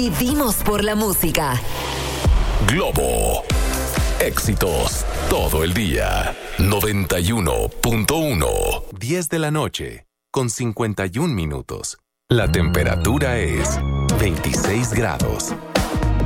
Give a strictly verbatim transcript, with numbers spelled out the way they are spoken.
Vivimos por la música. Globo. Éxitos todo el día. noventa y uno punto uno. diez de la noche, con cincuenta y un minutos. La temperatura es veintiséis grados.